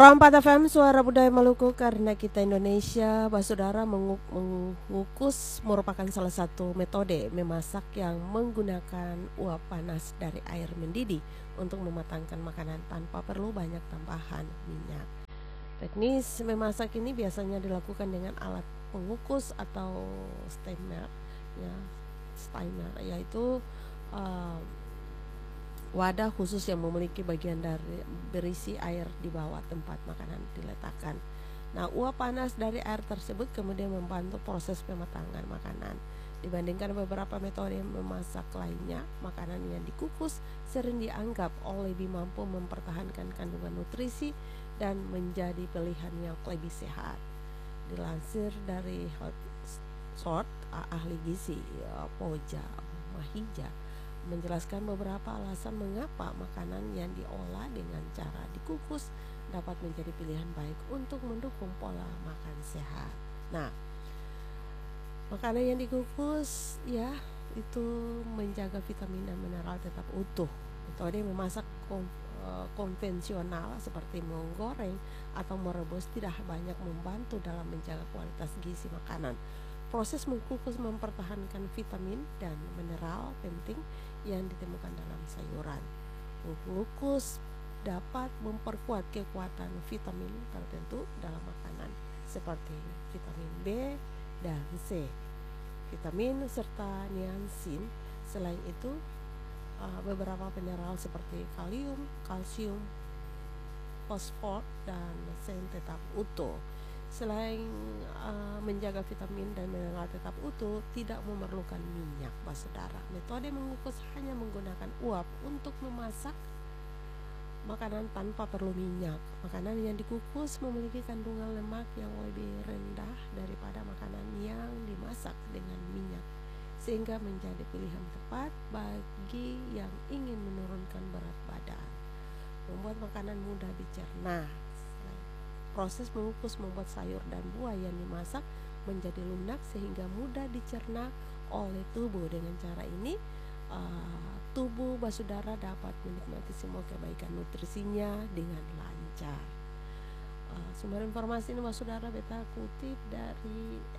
Rompat FM Suara Budaya Maluku, karena kita Indonesia, Basudara, mengukus merupakan salah satu metode memasak yang menggunakan uap panas dari air mendidih untuk mematangkan makanan tanpa perlu banyak tambahan minyak. Teknis memasak ini biasanya dilakukan dengan alat pengukus atau steamer, yaitu wadah khusus yang memiliki bagian dari berisi air di bawah tempat makanan diletakkan. Nah, uap panas dari air tersebut kemudian membantu proses pematangan makanan. Dibandingkan beberapa metode memasak lainnya, makanan yang dikukus sering dianggap lebih mampu mempertahankan kandungan nutrisi dan menjadi pilihan yang lebih sehat. Dilansir dari Health ahli gizi Poja Mahija menjelaskan beberapa alasan mengapa makanan yang diolah dengan cara dikukus dapat menjadi pilihan baik untuk mendukung pola makan sehat. Nah, makanan yang dikukus itu menjaga vitamin dan mineral tetap utuh. Metode memasak konvensional seperti menggoreng atau merebus tidak banyak membantu dalam menjaga kualitas gizi makanan. Proses mengukus mempertahankan vitamin dan mineral penting yang ditemukan dalam sayuran. Mengukus dapat memperkuat kekuatan vitamin tertentu dalam makanan seperti vitamin B dan C, vitamin serta niacin. Selain itu, beberapa mineral seperti kalium, kalsium, fosfor, dan seng tetap utuh. Selain menjaga vitamin dan mineral tetap utuh, tidak memerlukan minyak, Basudara. Metode mengukus hanya menggunakan uap untuk memasak makanan tanpa perlu minyak. Makanan yang dikukus memiliki kandungan lemak yang lebih rendah daripada makanan yang dimasak dengan minyak, sehingga menjadi pilihan tepat bagi yang ingin menurunkan berat badan. Membuat makanan mudah dicerna. Proses mengukus membuat sayur dan buah yang dimasak menjadi lunak sehingga mudah dicerna oleh tubuh. Dengan cara ini, tubuh Basudara dapat menikmati semua kebaikan nutrisinya dengan lancar. Sumber informasi ini Basudara beta kutip dari